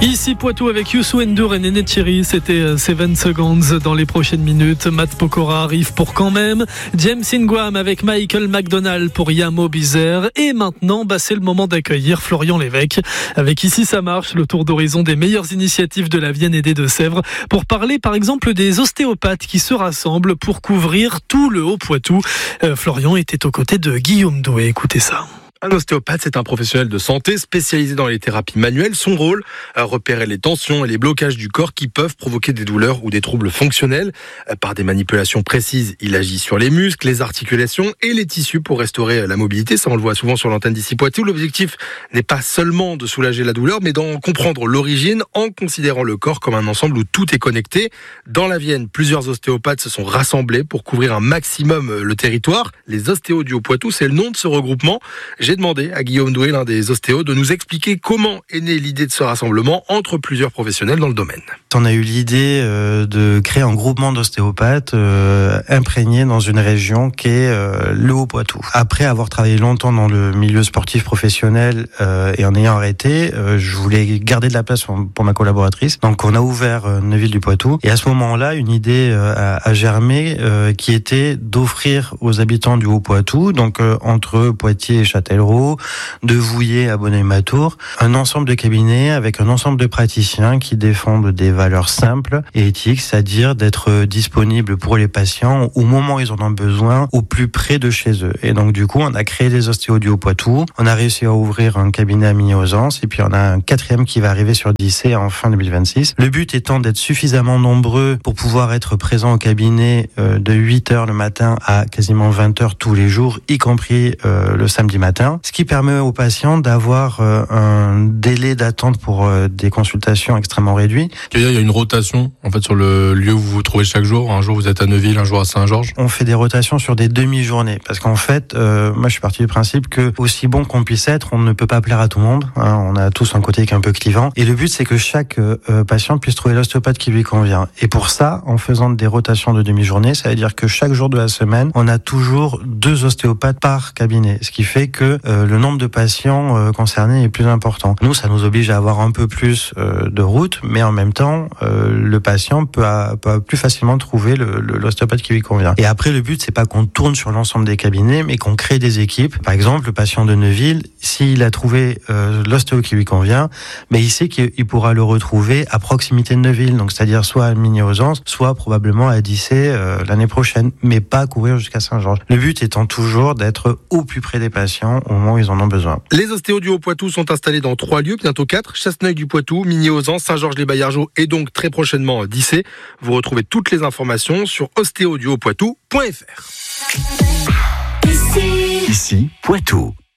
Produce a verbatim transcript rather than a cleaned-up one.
Ici Poitou avec Youssou N'Dour et Néné Thierry, c'était Seven Seconds dans les prochaines minutes. Matt Pokora arrive pour quand même. James Ingram avec Michael McDonald pour Yamo Bizarre. Et maintenant, bah, c'est le moment d'accueillir Florian Lévesque avec Ici ça marche, le tour d'horizon des meilleures initiatives de la Vienne et des Deux-Sèvres pour parler par exemple des ostéopathes qui se rassemblent pour couvrir tout le Haut-Poitou. Euh, Florian était aux côtés de Guillaume Doué. Écoutez ça. Un ostéopathe, c'est un professionnel de santé spécialisé dans les thérapies manuelles. Son rôle, repérer les tensions et les blocages du corps qui peuvent provoquer des douleurs ou des troubles fonctionnels. Par des manipulations précises, il agit sur les muscles, les articulations et les tissus pour restaurer la mobilité. Ça, on le voit souvent sur l'antenne d'Ici Poitou. L'objectif n'est pas seulement de soulager la douleur, mais d'en comprendre l'origine en considérant le corps comme un ensemble où tout est connecté. Dans la Vienne, plusieurs ostéopathes se sont rassemblés pour couvrir un maximum le territoire. Les ostéos du Haut-Poitou, c'est le nom de ce regroupement. J'ai demandé à Guillaume Doué, l'un des ostéos, de nous expliquer comment est née l'idée de ce rassemblement entre plusieurs professionnels dans le domaine. On a eu l'idée euh, de créer un groupement d'ostéopathes euh, imprégnés dans une région qui est euh, le Haut-Poitou. Après avoir travaillé longtemps dans le milieu sportif professionnel euh, et en ayant arrêté, euh, je voulais garder de la place pour, pour ma collaboratrice. Donc on a ouvert euh, Neuville-du-Poitou. Et à ce moment-là, une idée euh, a, a germé euh, qui était d'offrir aux habitants du Haut-Poitou, donc euh, entre Poitiers et Châtellerault, de Vouillé à Bonneuil-Matour, un ensemble de cabinets avec un ensemble de praticiens qui défendent des valeurs simples et éthiques, c'est-à-dire d'être disponibles pour les patients au moment où ils en ont besoin, au plus près de chez eux. Et donc du coup, on a créé des ostéos du Haut-Poitou, on a réussi à ouvrir un cabinet à Migny-aux-Anses et puis on a un quatrième qui va arriver sur Dissay en fin deux mille vingt-six. Le but étant d'être suffisamment nombreux pour pouvoir être présent au cabinet euh, de huit heures le matin à quasiment vingt heures tous les jours, y compris euh, le samedi matin. Ce qui permet aux patients d'avoir euh, un délai d'attente pour euh, des consultations extrêmement réduit. Il y a une rotation en fait sur le lieu où vous vous trouvez chaque jour. Un jour vous êtes à Neuville, un jour à Saint-Georges. On fait des rotations sur des demi-journées parce qu'en fait, euh, moi je suis parti du principe que aussi bon qu'on puisse être, on ne peut pas plaire à tout le monde. Hein, on a tous un côté qui est un peu clivant. Et le but c'est que chaque euh, patient puisse trouver l'ostéopathe qui lui convient. Et pour ça, en faisant des rotations de demi-journée, ça veut dire que chaque jour de la semaine, on a toujours deux ostéopathes par cabinet, ce qui fait que Euh, le nombre de patients euh, concernés est plus important. Nous, ça nous oblige à avoir un peu plus euh, de route, mais en même temps, euh, le patient peut, à, peut plus facilement trouver le, le, l'ostéopathe qui lui convient. Et après, le but, c'est pas qu'on tourne sur l'ensemble des cabinets, mais qu'on crée des équipes. Par exemple, le patient de Neuville, s'il a trouvé euh, l'ostéo qui lui convient, mais il sait qu'il pourra le retrouver à proximité de Neuville, donc c'est-à-dire soit à Migny-aux-Anses, soit probablement à Dissay euh, l'année prochaine, mais pas courir jusqu'à Saint-Georges. Le but étant toujours d'être au plus près des patients au moment où ils en ont besoin. Les ostéos du Haut-Poitou sont installés dans trois lieux, bientôt quatre, Chasseneuil-du-Poitou, Migny-aux-Anses, Saint-Georges-les-Baillargeaux et donc très prochainement Dissay. Vous retrouvez toutes les informations sur ostéo du haut poitou point f r. Ici Poitou.